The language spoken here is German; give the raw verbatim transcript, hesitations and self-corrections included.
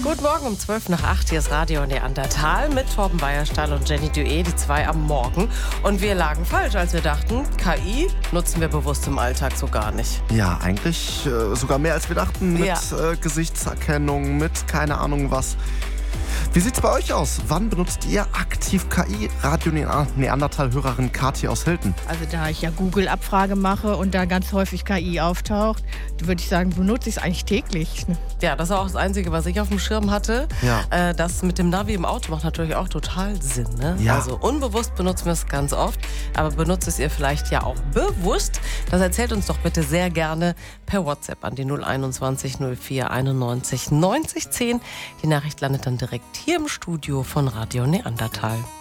Guten Morgen um zwölf nach acht. Hier ist Radio Neandertal mit Torben Weierstahl und Jenny Duet, die zwei am Morgen. Und wir lagen falsch, als wir dachten, K I nutzen wir bewusst im Alltag so gar nicht. Ja, eigentlich äh, sogar mehr als wir dachten mit Ja. äh, Gesichtserkennung, mit keine Ahnung was. Wie sieht's bei euch aus? Wann benutzt ihr aktiv K I? Radio Neandertal-Hörerin Kathi aus Hilden. Also da ich ja Google-Abfrage mache und da ganz häufig K I auftaucht, würde ich sagen, benutze ich es eigentlich täglich. Ja, das war auch das Einzige, was ich auf dem Schirm hatte. Ja. Äh, das mit dem Navi im Auto macht natürlich auch total Sinn. Ne? Ja. Also unbewusst benutzen wir es ganz oft, aber benutzt es ihr vielleicht ja auch bewusst? Das erzählt uns doch bitte sehr gerne per WhatsApp an die null einundzwanzig null vier einundneunzig neunzig zehn. Die Nachricht landet dann direkt hier im Studio von Radio Neandertal.